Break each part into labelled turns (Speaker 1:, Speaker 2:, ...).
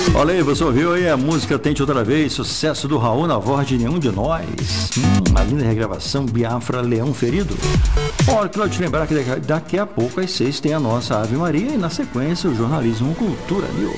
Speaker 1: Olha aí, você ouviu aí a música Tente Outra Vez, sucesso do Raul na voz de Nenhum de Nós. Uma linda regravação, Biafra, Leão Ferido. Olha, quero te lembrar que daqui a pouco às 6 tem a nossa Ave Maria e na sequência o jornalismo Cultura News.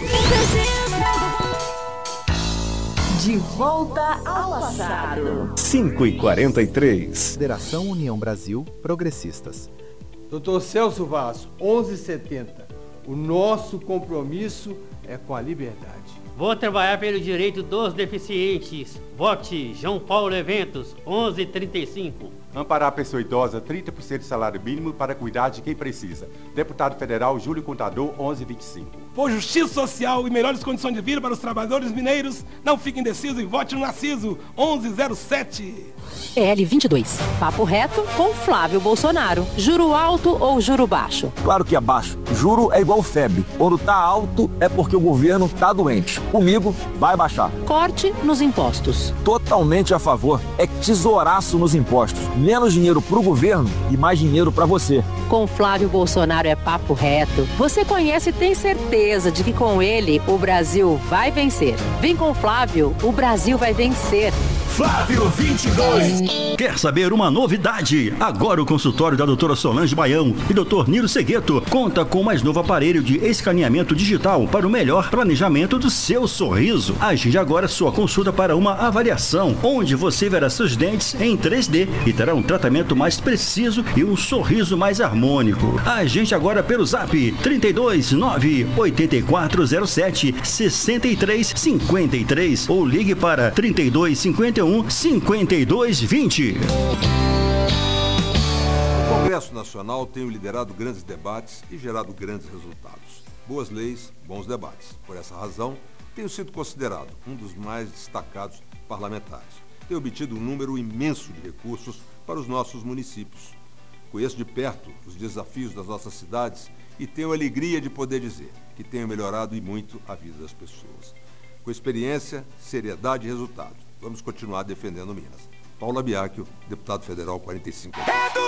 Speaker 2: De volta ao passado.
Speaker 3: 5h43.
Speaker 4: Federação União Brasil Progressistas.
Speaker 5: Dr. Celso Vaz, 1170. O nosso compromisso é com a liberdade.
Speaker 6: Vou trabalhar pelo direito dos deficientes. Vote João Paulo Eventos, 1135.
Speaker 7: Amparar a pessoa idosa, 30% de salário mínimo para cuidar de quem precisa. Deputado Federal Júlio Contador, 1125.
Speaker 8: Por justiça social e melhores condições de vida para os trabalhadores mineiros, não fique indeciso e vote no Narciso, 1107.
Speaker 2: L22. Papo reto com Flávio Bolsonaro. Juro alto ou juro baixo?
Speaker 9: Claro que é baixo. Juro é igual febre. Quando tá alto é porque o governo tá doente. Comigo vai baixar.
Speaker 2: Corte nos impostos.
Speaker 9: Totalmente a favor. É tesouraço nos impostos. Menos dinheiro pro governo e mais dinheiro pra você.
Speaker 2: Com Flávio Bolsonaro é papo reto. Você conhece e tem certeza de que com ele o Brasil vai vencer. Vem com Flávio, o Brasil vai vencer.
Speaker 3: Flávio 22.
Speaker 1: Quer saber uma novidade? Agora o consultório da doutora Solange Baião e doutor Nilo Segueto conta com o mais novo aparelho de escaneamento digital para o melhor planejamento do seu sorriso. Agende agora sua consulta para uma avaliação, onde você verá seus dentes em 3D e terá um tratamento mais preciso e um sorriso mais harmônico. Agende agora pelo zap 32 98407 6353 ou ligue para 3251 5220.
Speaker 10: O Congresso Nacional tem liderado grandes debates e gerado grandes resultados. Boas leis, bons debates. Por essa razão, tenho sido considerado um dos mais destacados parlamentares. Tenho obtido um número imenso de recursos para os nossos municípios. Conheço de perto os desafios das nossas cidades e tenho a alegria de poder dizer que tenho melhorado e muito a vida das pessoas. Com experiência, seriedade e resultado, vamos continuar defendendo Minas. Paula Biacchio, deputado federal 45.